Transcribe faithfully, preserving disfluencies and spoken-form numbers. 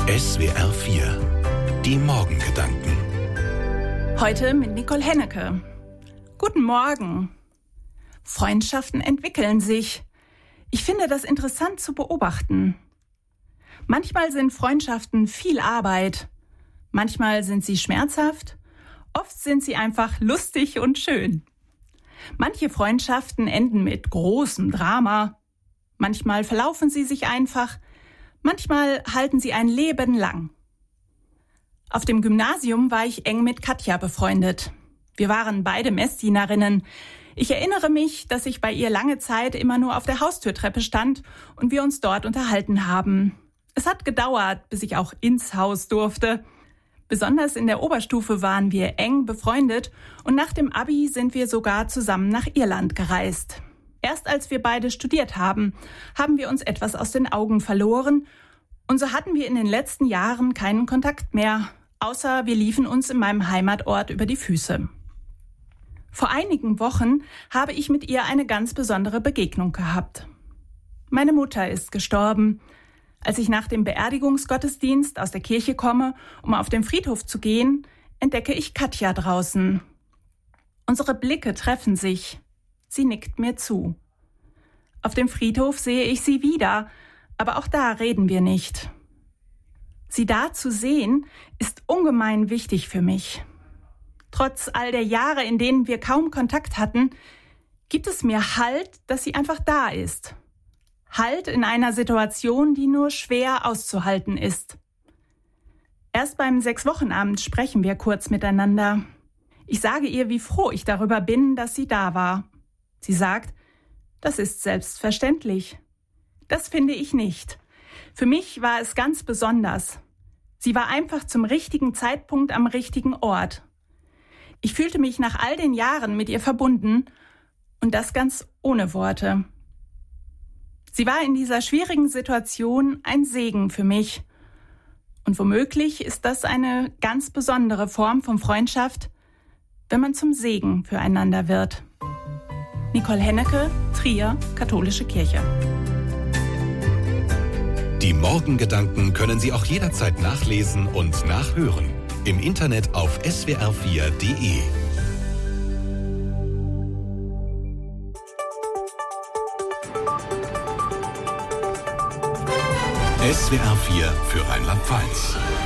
S W R vier, die Morgengedanken. Heute mit Nicole Hennecke. Guten Morgen. Freundschaften entwickeln sich. Ich finde das interessant zu beobachten. Manchmal sind Freundschaften viel Arbeit. Manchmal sind sie schmerzhaft. Oft sind sie einfach lustig und schön. Manche Freundschaften enden mit großem Drama. Manchmal verlaufen sie sich einfach. Manchmal halten sie ein Leben lang. Auf dem Gymnasium war ich eng mit Katja befreundet. Wir waren beide Messdienerinnen. Ich erinnere mich, dass ich bei ihr lange Zeit immer nur auf der Haustürtreppe stand und wir uns dort unterhalten haben. Es hat gedauert, bis ich auch ins Haus durfte. Besonders in der Oberstufe waren wir eng befreundet und nach dem Abi sind wir sogar zusammen nach Irland gereist. Erst als wir beide studiert haben, haben wir uns etwas aus den Augen verloren und so hatten wir in den letzten Jahren keinen Kontakt mehr, außer wir liefen uns in meinem Heimatort über die Füße. Vor einigen Wochen habe ich mit ihr eine ganz besondere Begegnung gehabt. Meine Mutter ist gestorben. Als ich nach dem Beerdigungsgottesdienst aus der Kirche komme, um auf den Friedhof zu gehen, entdecke ich Katja draußen. Unsere Blicke treffen sich. Sie nickt mir zu. Auf dem Friedhof sehe ich sie wieder, aber auch da reden wir nicht. Sie da zu sehen, ist ungemein wichtig für mich. Trotz all der Jahre, in denen wir kaum Kontakt hatten, gibt es mir Halt, dass sie einfach da ist. Halt in einer Situation, die nur schwer auszuhalten ist. Erst beim Sechs-Wochen-Abend sprechen wir kurz miteinander. Ich sage ihr, wie froh ich darüber bin, dass sie da war. Sie sagt, das ist selbstverständlich. Das finde ich nicht. Für mich war es ganz besonders. Sie war einfach zum richtigen Zeitpunkt am richtigen Ort. Ich fühlte mich nach all den Jahren mit ihr verbunden und das ganz ohne Worte. Sie war in dieser schwierigen Situation ein Segen für mich. Und womöglich ist das eine ganz besondere Form von Freundschaft, wenn man zum Segen füreinander wird. Nicole Hennecke, Trier, Katholische Kirche. Die Morgengedanken können Sie auch jederzeit nachlesen und nachhören. Im Internet auf S W R vier Punkt de. S W R vier für Rheinland-Pfalz.